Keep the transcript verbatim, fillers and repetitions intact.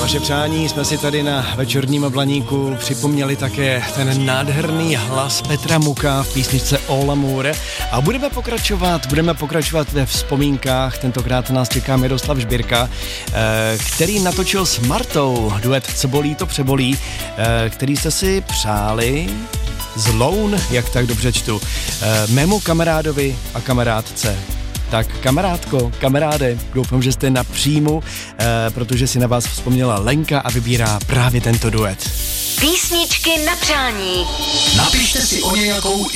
vaše přání jsme si tady na večerním Blaníku připomněli také ten nádherný hlas Petra Muka v písničce All Amour a budeme pokračovat, budeme pokračovat ve vzpomínkách. Tentokrát nás čeká Miroslav Žbírka, který natočil s Martou duet Co bolí, to přebolí, který jste si přáli z Loun, jak tak dobře čtu, mému kamarádovi a kamarádce. Tak kamarádko, kamaráde, doufám, že jste na příjmu, eh, protože si na vás vzpomněla Lenka a vybírá právě tento duet. Písničky na přání. Napište si o nějakou